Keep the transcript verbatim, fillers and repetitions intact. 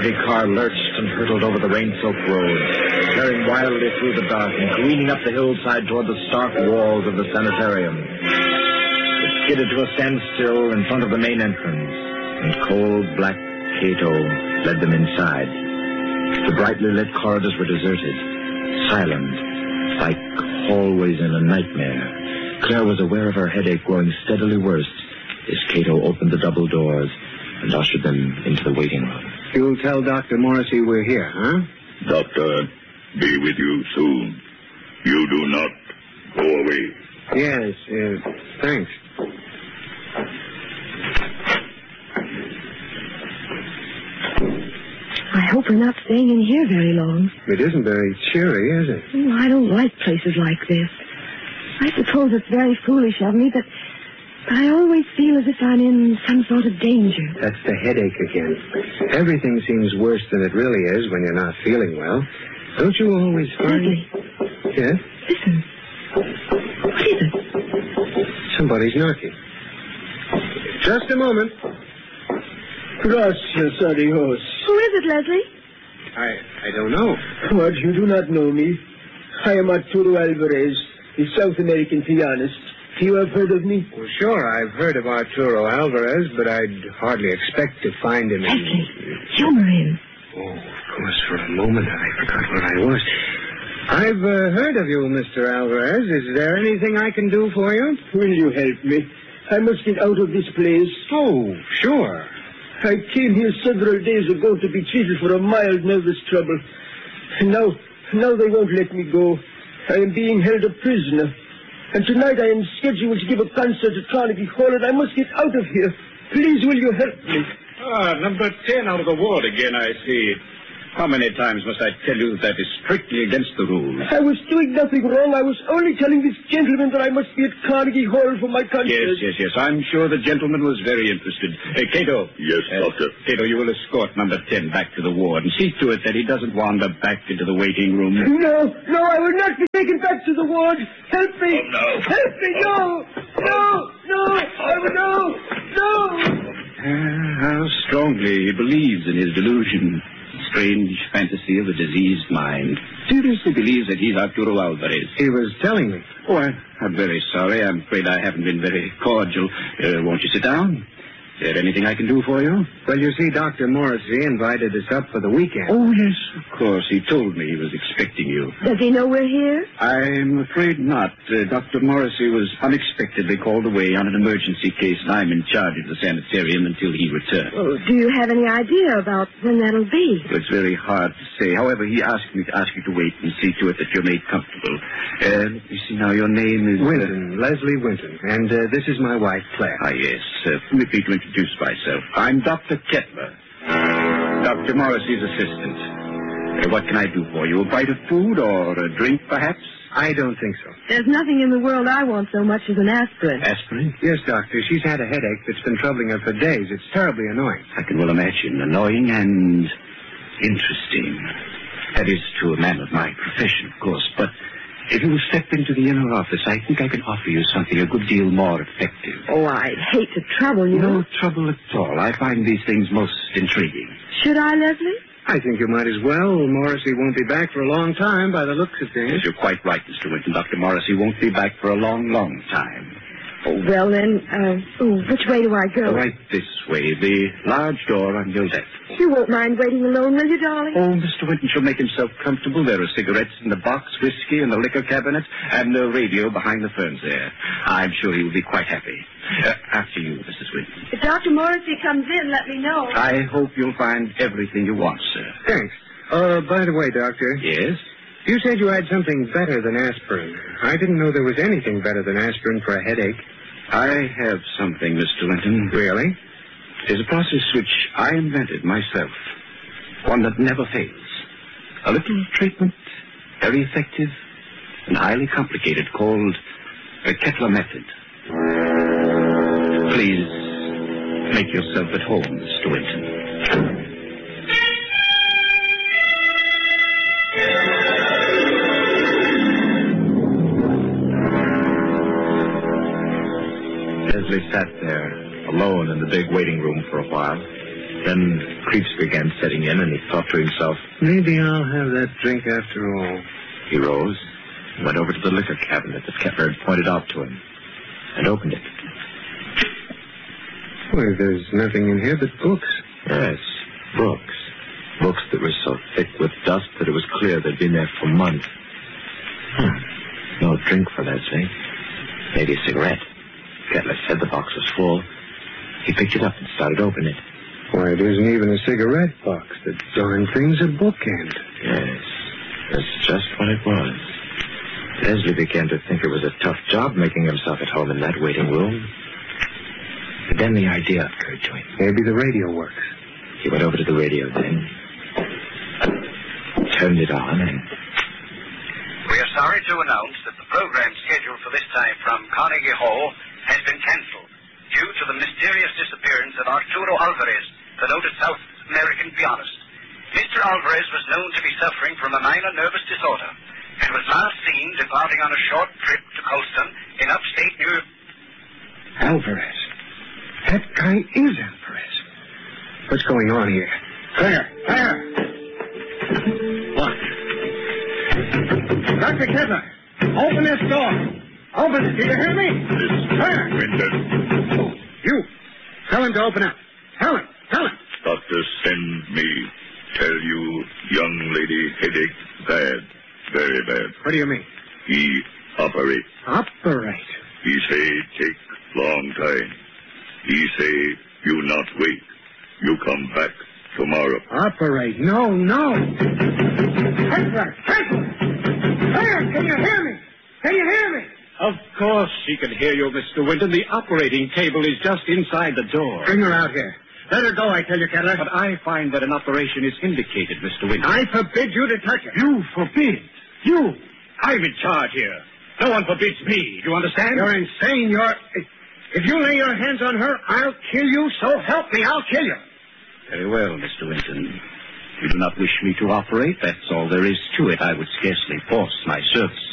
empty car lurched and hurtled over the rain-soaked road, tearing wildly through the dark and careening up the hillside toward the stark walls of the sanitarium. It skidded to a standstill in front of the main entrance, and cold black Cato led them inside. The brightly lit corridors were deserted, silent, like hallways in a nightmare. Claire was aware of her headache growing steadily worse as Cato opened the double doors and ushered them into the waiting room. You'll tell Doctor Morrissey we're here, huh? Doctor, be with you soon. You do not go away. Yes, uh, thanks. I hope we're not staying in here very long. It isn't very cheery, is it? Oh, I don't like places like this. I suppose it's very foolish of me, but, but I always feel as if I'm in some sort of danger. That's the headache again. Everything seems worse than it really is when you're not feeling well. Don't you always find... Leslie. Yes? Listen. What is it? Somebody's knocking. Just a moment. Gracias a Dios. Who is it, Leslie? I I don't know. What, you do not know me? I am Arturo Alvarez, the South American pianist. You have heard of me? Well, sure, I've heard of Arturo Alvarez, but I'd hardly expect to find him in... Leslie, humor him. Oh, of course, for a moment I forgot what I was. I've uh, heard of you, Mister Alvarez. Is there anything I can do for you? Will you help me? I must get out of this place. Oh, sure. I came here several days ago to be treated for a mild nervous trouble. And now, now they won't let me go. I am being held a prisoner. And tonight I am scheduled to give a concert at Carnegie Hall, and I must get out of here. Please, will you help me? Ah, number ten out of the ward again, I see. How many times must I tell you that is strictly against the rules? I was doing nothing wrong. I was only telling this gentleman that I must be at Carnegie Hall for my concert. Yes, yes, yes. I'm sure the gentleman was very interested. Hey, Cato. Yes, uh, Doctor. Cato, you will escort number ten back to the ward and see to it that he doesn't wander back into the waiting room. No, no, I will not be taken back to the ward. Help me. Oh, no. Help me, no. No, no, I will, no, no. Uh, how strongly he believes in his delusion. Strange fantasy of a diseased mind. Seriously believes that he's Arturo Alvarez. He was telling me. Oh, I, I'm very sorry. I'm afraid I haven't been very cordial. Uh, won't you sit down? Is there anything I can do for you? Well, you see, Doctor Morrissey invited us up for the weekend. Oh, yes, of course. He told me he was expecting you. Does he know we're here? I'm afraid not. Uh, Doctor Morrissey was unexpectedly called away on an emergency case, and I'm in charge of the sanitarium until he returns. Oh, do you have any idea about when that'll be? Well, it's very hard to say. However, he asked me to ask you to wait and see to it that you're made comfortable. Uh, you see, now, your name is... Winton, Leslie Winton. And uh, this is my wife, Claire. Ah, yes. Uh, permit me to introduce myself. I'm Doctor Kettler, Doctor Morrissey's assistant. Uh, what can I do for you? A bite of food or a drink, perhaps? I don't think so. There's nothing in the world I want so much as an aspirin. Aspirin? Yes, Doctor. She's had a headache that's been troubling her for days. It's terribly annoying. I can well imagine. Annoying and interesting. That is to a man of my profession, of course. But if you will step into the inner office, I think I can offer you something a good deal more effective. Oh, I'd hate to trouble you. No trouble at all. I find these things most intriguing. Should I, Leslie? I think you might as well. Morrissey won't be back for a long time by the looks of things. Yes, you're quite right, Mister Winton. Doctor Morrissey won't be back for a long, long time. Oh, well, then, uh, oh, which way do I go? Right this way, the large door on your left. You won't mind waiting alone, will you, darling? Oh, Mister Winton shall make himself comfortable. There are cigarettes in the box, whiskey in the liquor cabinet, and the radio behind the ferns there. I'm sure he will be quite happy. Uh, after you, Missus Winton. If Doctor Morrissey comes in, let me know. I hope you'll find everything you want, sir. Thanks. Uh, by the way, Doctor. Yes? You said you had something better than aspirin. I didn't know there was anything better than aspirin for a headache. I have something, Mister Winton. Really? It is a process which I invented myself. One that never fails. A little treatment, very effective and highly complicated, called the Kettler method. Please make yourself at home, Mister Winton. Leslie sat there, alone in the big waiting room for a while. Then, creeps began setting in, and he thought to himself, maybe I'll have that drink after all. He rose and went over to the liquor cabinet that Kettler had pointed out to him and opened it. Why, there's nothing in here but books. Yes, books. Books that were so thick with dust that it was clear they'd been there for months. Hmm. No drink for Leslie. Maybe a cigarette. Kettler said the box was full. He picked it up and started opening it. Why, it isn't even a cigarette box. The darn thing's a bookend. Yes, that's just what it was. Leslie began to think it was a tough job making himself at home in that waiting room. But then the idea occurred to him. Maybe the radio works. He went over to the radio then, turned it on, and... We are sorry to announce that the program scheduled for this time from Carnegie Hall has been cancelled due to the mysterious disappearance of Arturo Alvarez, the noted South American pianist. Mister Alvarez was known to be suffering from a minor nervous disorder and was last seen departing on a short trip to Colston in upstate New York. Alvarez. That guy is Alvarez. What's going on here? Claire! Claire! What? Doctor Kettler, open this door. Open it. Do you hear me? Miss Claire! Winton. Oh, you. Tell him to open up. Tell him. Tell him. Doctor send me. Tell you, young lady, headache bad. Very bad. What do you mean? He operate. Operate? He say take long time. He say you not wait. You come back tomorrow. Operate? No, no. Kettler! Kettler! Claire, can you hear me? Can you hear me? Of course she can hear you, Mister Winton. The operating table is just inside the door. Bring her out here. Let her go, I tell you, Kettler. But I find that an operation is indicated, Mister Winton. I forbid you to touch her. You forbid? You? I'm in charge here. No one forbids me. Do you understand? You're insane. You're... If you lay your hands on her, I'll kill you. So help me, I'll kill you. Very well, Mister Winton. You do not wish me to operate. That's all there is to it. I would scarcely force my services.